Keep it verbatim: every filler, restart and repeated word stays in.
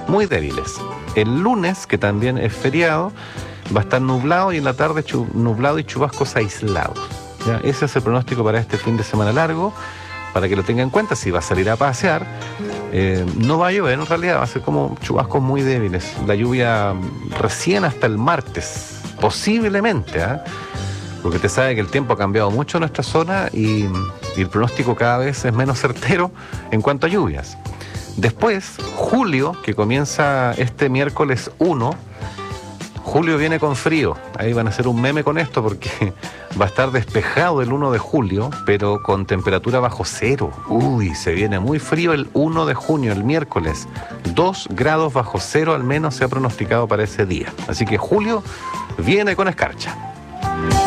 muy débiles. El lunes, que también es feriado, va a estar nublado y en la tarde chu- nublado y chubascos aislados. ¿Ya? Ese es el pronóstico para este fin de semana largo, para que lo tenga en cuenta si va a salir a pasear. Eh, no va a llover en realidad, va a ser como chubascos muy débiles. La lluvia recién hasta el martes, posiblemente, ¿eh? Porque usted sabe que el tiempo ha cambiado mucho en nuestra zona y, y el pronóstico cada vez es menos certero en cuanto a lluvias. Después, julio, que comienza este miércoles uno, julio viene con frío. Ahí van a hacer un meme con esto porque va a estar despejado el uno de julio, pero con temperatura bajo cero. Uy, se viene muy frío el uno de junio, el miércoles. Dos grados bajo cero al menos se ha pronosticado para ese día. Así que julio viene con escarcha.